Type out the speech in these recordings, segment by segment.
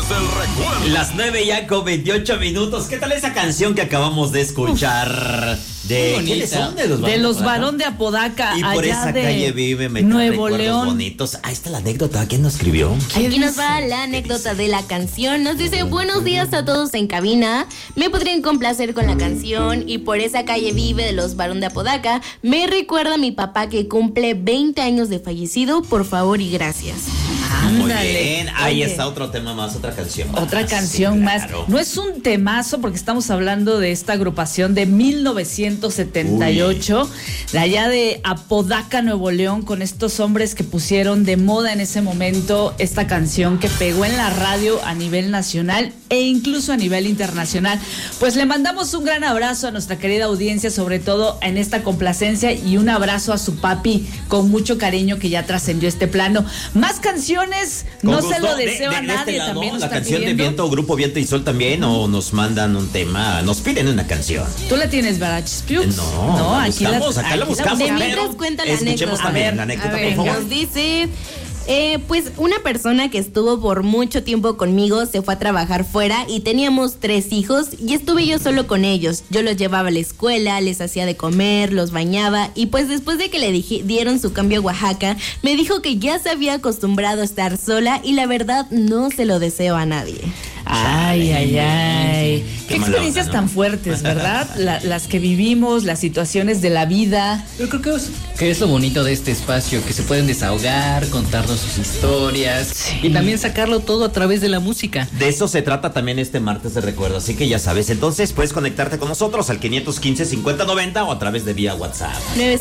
del recuerdo. Las 9 ya con 28 minutos. ¿Qué tal esa canción que acabamos de escuchar? ¿De quiénes son? De los Barón de Apodaca. Y por allá esa de calle vive, me Nuevo recuerdos León. bonitos. Ahí está la anécdota. ¿Quién nos escribió? Aquí nos va la anécdota de la canción. Nos dice: buenos días a todos en cabina. Me podrían complacer con la canción. Y por esa calle vive de los Barón de Apodaca. Me recuerda a mi papá que cumple 20 años de fallecido. Por favor y gracias. Muy Ándale. bien. Ahí Oye, está otro tema más, otra canción más. Otra canción más. Claro. No es un temazo porque estamos hablando de esta agrupación de 1978, de allá de Apodaca, Nuevo León, con estos hombres que pusieron de moda en ese momento esta canción que pegó en la radio a nivel nacional e incluso a nivel internacional. Pues le mandamos un gran abrazo a nuestra querida audiencia, sobre todo en esta complacencia, y un abrazo a su papi con mucho cariño que ya trascendió este plano. Más canciones, Con no gusto. se lo deseo a de nadie, este lado, también nos la está canción pidiendo. de Viento, Grupo Viento y Sol también, o nos mandan un tema, nos piden una canción. ¿Tú la tienes, Barachis Piux? No, la buscamos, acá la buscamos. De pero mientras cuenta la escuchemos anécdota. también la anécdota, por favor. Nos dice: pues una persona que estuvo por mucho tiempo conmigo se fue a trabajar fuera y teníamos 3 hijos y estuve yo solo con ellos. Yo los llevaba a la escuela, les hacía de comer, los bañaba, y pues después de que le dieron su cambio a Oaxaca, me dijo que ya se había acostumbrado a estar sola y la verdad no se lo deseo a nadie. Ay, ay, ay. Qué mala experiencias onda, ¿no? tan fuertes, ¿verdad? Las que vivimos, las situaciones de la vida. Yo creo que es lo bonito de este espacio, que se pueden desahogar, contarnos sus historias y también sacarlo todo a través de la música. De eso se trata también este martes de recuerdo, así que ya sabes, entonces puedes conectarte con nosotros al 515-5090 o a través de vía WhatsApp.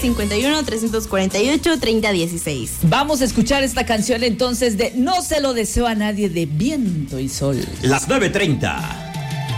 951-348-3016. Vamos a escuchar esta canción entonces de No se lo deseo a nadie, de Viento y Sol. Las 9:30.